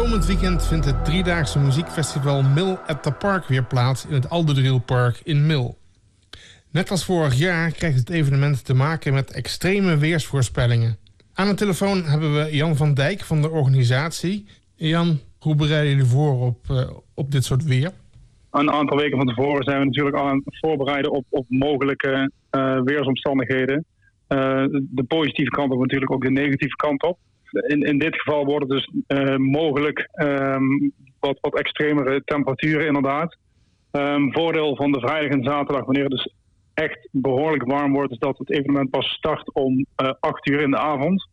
Komend weekend vindt het 3-daagse muziekfestival Mill at the Park weer plaats in het Alderdriel-park in Mill. Net als vorig jaar krijgt het evenement te maken met extreme weersvoorspellingen. Aan de telefoon hebben we Jan van Dijk van de organisatie. Jan, hoe bereiden jullie voor op dit soort weer? Een aantal weken van tevoren zijn we natuurlijk al aan het voorbereiden op mogelijke weersomstandigheden. De positieve kant op, natuurlijk ook de negatieve kant op. In dit geval worden dus mogelijk wat extremere temperaturen inderdaad. Voordeel van de vrijdag en zaterdag, wanneer het dus echt behoorlijk warm wordt, is dat het evenement pas start om 8 uur in de avond.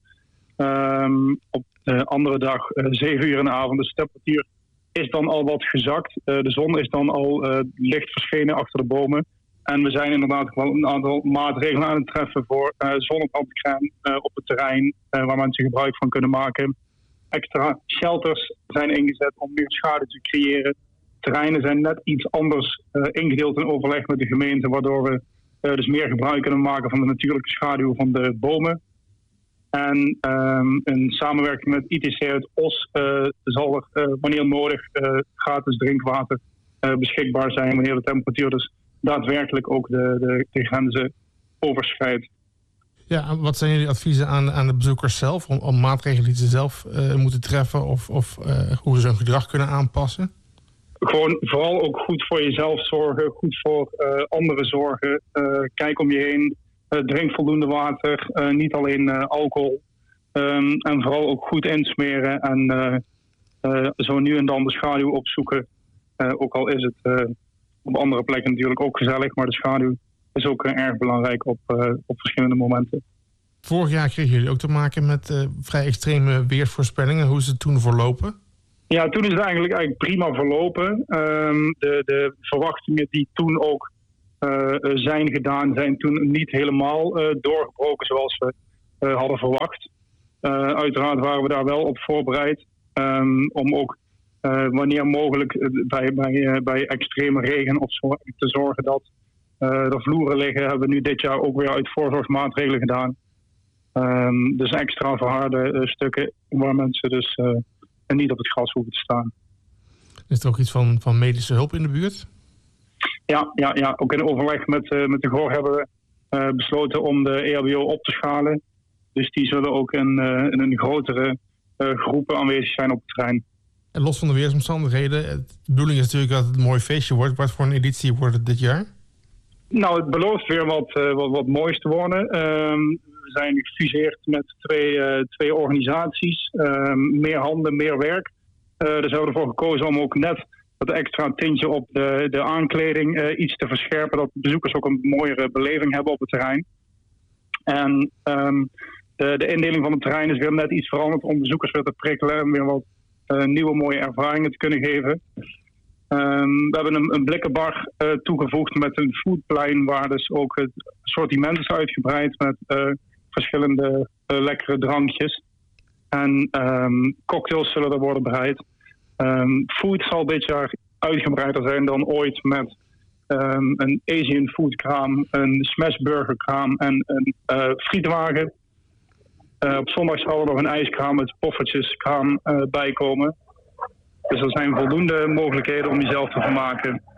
Op de andere dag 7 uur in de avond. Dus de temperatuur is dan al wat gezakt. De zon is dan al licht verschenen achter de bomen. En we zijn inderdaad wel een aantal maatregelen aan het treffen voor zonnebrandcrème op het terrein, waar mensen gebruik van kunnen maken. Extra shelters zijn ingezet om meer schaduw te creëren. Terreinen zijn net iets anders ingedeeld in overleg met de gemeente, waardoor we dus meer gebruik kunnen maken van de natuurlijke schaduw van de bomen. En in samenwerking met ITC uit Os zal er wanneer nodig gratis drinkwater beschikbaar zijn wanneer de temperatuur dus daadwerkelijk ook de grenzen overschrijdt. Ja, wat zijn jullie adviezen aan de bezoekers zelf om maatregelen die ze zelf moeten treffen of hoe ze hun gedrag kunnen aanpassen? Gewoon vooral ook goed voor jezelf zorgen, goed voor anderen zorgen. Kijk om je heen, drink voldoende water, niet alleen alcohol. En vooral ook goed insmeren en zo nu en dan de schaduw opzoeken. Ook al is het op andere plekken natuurlijk ook gezellig, maar de schaduw is ook erg belangrijk op verschillende momenten. Vorig jaar kregen jullie ook te maken met vrij extreme weersvoorspellingen. Hoe is het toen verlopen? Ja, toen is het eigenlijk prima verlopen. De verwachtingen die toen ook zijn gedaan, zijn toen niet helemaal doorgebroken zoals we hadden verwacht. Uiteraard waren we daar wel op voorbereid om ook wanneer mogelijk bij extreme regen of zo te zorgen dat er vloeren liggen, hebben we nu dit jaar ook weer uit voorzorgsmaatregelen gedaan. Dus extra verharde stukken waar mensen dus niet op het gras hoeven te staan. Is er ook iets van medische hulp in de buurt? Ja. Ook in overleg met de GOR hebben we besloten om de EHBO op te schalen. Dus die zullen ook in een grotere groepen aanwezig zijn op het terrein. En los van de weersomstandigheden, de bedoeling is natuurlijk dat het een mooi feestje wordt. Wat voor een editie wordt het dit jaar? Nou, het belooft weer wat moois te worden. We zijn gefuseerd met twee organisaties. Meer handen, meer werk. Dus we hebben ervoor gekozen om ook net dat extra tintje op de aankleding iets te verscherpen. Dat bezoekers ook een mooiere beleving hebben op het terrein. En de indeling van het terrein is weer net iets veranderd om bezoekers weer te prikkelen en weer wat nieuwe mooie ervaringen te kunnen geven. We hebben een blikkenbar toegevoegd met een foodplein waar dus ook het assortiment is uitgebreid met verschillende lekkere drankjes. En cocktails zullen er worden bereid. Food zal dit jaar uitgebreider zijn dan ooit met een Asian food kraam, een smashburger kraam en een frietwagen. Op zondag zal er nog een ijskraam met poffertjeskraam bijkomen. Dus er zijn voldoende mogelijkheden om jezelf te vermaken.